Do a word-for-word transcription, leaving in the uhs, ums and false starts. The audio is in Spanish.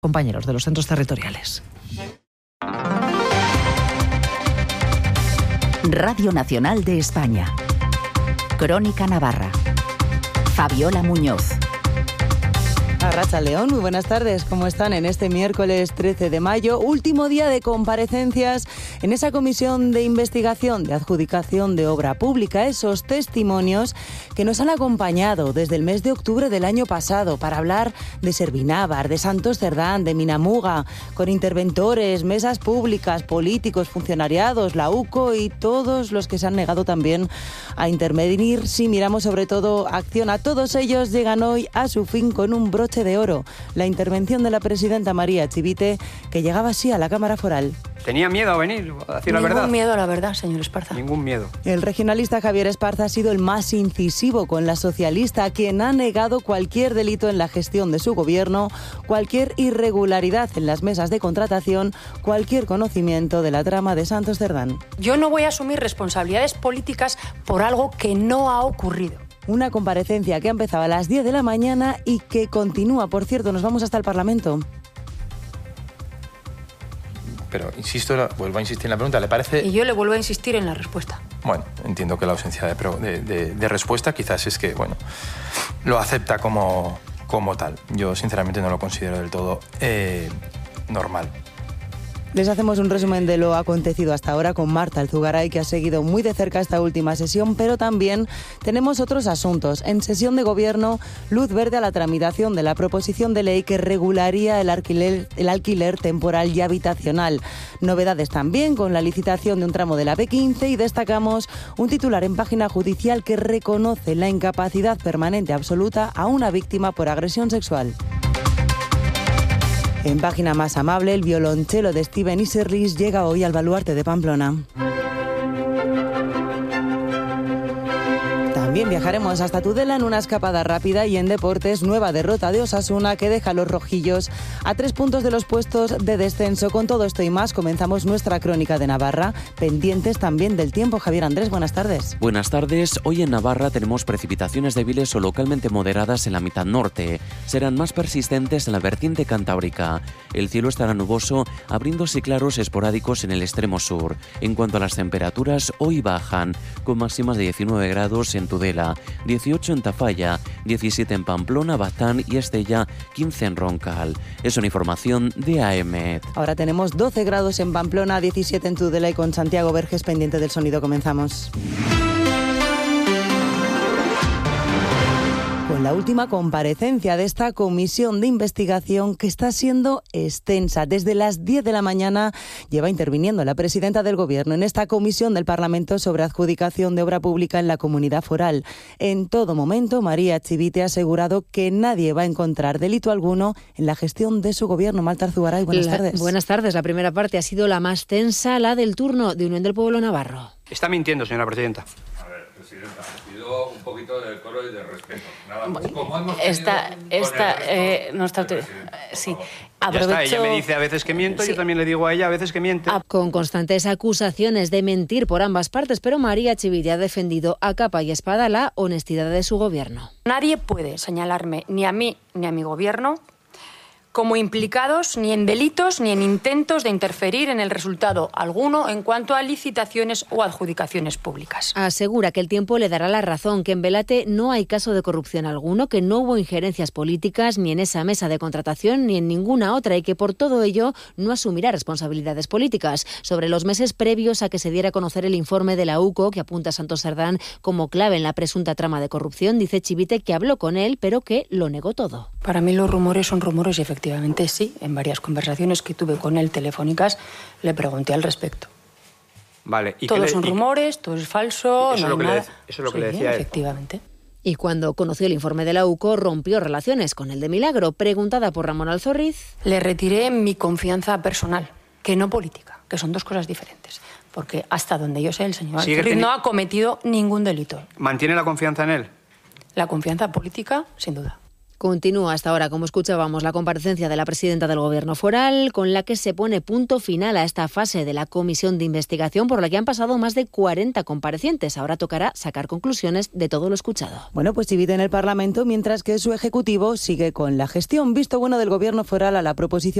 compañeros de los centros territoriales. Radio Nacional de España. Crónica Navarra. Fabiola Muñoz. Arratsaldeon, muy buenas tardes. ¿Cómo están en este miércoles trece de mayo? Último día de comparecencias en esa comisión de investigación de adjudicación de obra pública. Esos testimonios que nos han acompañado desde el mes de octubre del año pasado para hablar de Servinávar, de Santos Cerdán, de Minamuga, con interventores, mesas públicas, políticos, funcionariados, la U C O y todos los que se han negado también a intervenir. Si miramos sobre todo Acción, a todos ellos llegan hoy a su fin con un broche de oro, la intervención de la presidenta María Chivite, que llegaba así a la Cámara Foral. ¿Tenía miedo a venir, a decir la verdad? Ningún miedo a la verdad, señor Esparza. Ningún miedo. El regionalista Javier Esparza ha sido el más incisivo con la socialista, quien ha negado cualquier delito en la gestión de su gobierno, cualquier irregularidad en las mesas de contratación, cualquier conocimiento de la trama de Santos Cerdán. Yo no voy a asumir responsabilidades políticas por algo que no ha ocurrido. Una comparecencia que ha empezado a las diez de la mañana y que continúa. Por cierto, nos vamos hasta el Parlamento. Pero, insisto, vuelvo a insistir en la pregunta, ¿le parece...? Y yo le vuelvo a insistir en la respuesta. Bueno, entiendo que la ausencia de, de, de, de respuesta quizás es que, bueno, lo acepta como, como tal. Yo, sinceramente, no lo considero del todo eh, normal. Les hacemos un resumen de lo acontecido hasta ahora con Marta Alzugaray, que ha seguido muy de cerca esta última sesión, pero también tenemos otros asuntos. En sesión de gobierno, luz verde a la tramitación de la proposición de ley que regularía el alquiler, el alquiler temporal y habitacional. Novedades también con la licitación de un tramo de la P quince y destacamos un titular en página judicial que reconoce la incapacidad permanente absoluta a una víctima por agresión sexual. En página más amable, el violonchelo de Steven Iserlis llega hoy al Baluarte de Pamplona. También viajaremos hasta Tudela en una escapada rápida y en deportes, nueva derrota de Osasuna que deja a los rojillos a tres puntos de los puestos de descenso. Con todo esto y más, comenzamos nuestra crónica de Navarra, pendientes también del tiempo. Javier Andrés, buenas tardes. Buenas tardes. Hoy en Navarra tenemos precipitaciones débiles o localmente moderadas en la mitad norte. Serán más persistentes en la vertiente cantábrica. El cielo estará nuboso, abriéndose claros esporádicos en el extremo sur. En cuanto a las temperaturas, hoy bajan, con máximas de diecinueve grados en Tudela, dieciocho en Tafalla, diecisiete en Pamplona, Baztán y Estella, quince en Roncal. Es una información de A M E D. Ahora tenemos doce grados en Pamplona, diecisiete en Tudela y con Santiago Verges pendiente del sonido. Comenzamos. Con la última comparecencia de esta comisión de investigación que está siendo extensa. Desde las diez de la mañana lleva interviniendo la presidenta del Gobierno en esta comisión del Parlamento sobre adjudicación de obra pública en la Comunidad Foral. En todo momento, María Chivite ha asegurado que nadie va a encontrar delito alguno en la gestión de su Gobierno. Marta Alzugaray, buenas la, tardes. Buenas tardes. La primera parte ha sido la más tensa, la del turno de Unión del Pueblo Navarro. Está mintiendo, señora presidenta. Presidenta, pido un poquito de decoro y de respeto. Nada más. Como hemos esta, esta, eh, no está autor... Sí. Aprovecho... Ya está, ella me dice a veces que miento, sí. Yo también le digo a ella a veces que miente. Con constantes acusaciones de mentir por ambas partes, pero María Chivite ha defendido a capa y espada la honestidad de su gobierno. Nadie puede señalarme, ni a mí ni a mi gobierno, como implicados ni en delitos ni en intentos de interferir en el resultado alguno en cuanto a licitaciones o adjudicaciones públicas. Asegura que el tiempo le dará la razón, que en Belate no hay caso de corrupción alguno, que no hubo injerencias políticas ni en esa mesa de contratación ni en ninguna otra y que por todo ello no asumirá responsabilidades políticas. Sobre los meses previos a que se diera a conocer el informe de la U C O que apunta a Santos Cerdán como clave en la presunta trama de corrupción, dice Chivite que habló con él pero que lo negó todo. Para mí los rumores son rumores y efectivamente Efectivamente sí, en varias conversaciones que tuve con él telefónicas le pregunté al respecto. Vale. ¿Y Todos le, son y, rumores, todo es falso, eso no es lo hay nada. Que le, eso es lo que sí, le decía él. Efectivamente. Y cuando conoció el informe de la U C O, rompió relaciones con el de Milagro. Preguntada por Ramón Alzorriz. Le retiré mi confianza personal, que no política, que son dos cosas diferentes. Porque hasta donde yo sé, el señor Alzorriz teni... no ha cometido ningún delito. ¿Mantiene la confianza en él? La confianza política, sin duda. Continúa hasta ahora, como escuchábamos, la comparecencia de la presidenta del Gobierno foral, con la que se pone punto final a esta fase de la comisión de investigación, por la que han pasado más de cuarenta comparecientes. Ahora tocará sacar conclusiones de todo lo escuchado. Bueno, pues divide en el Parlamento, mientras que su Ejecutivo sigue con la gestión. Visto bueno del Gobierno foral a la proposición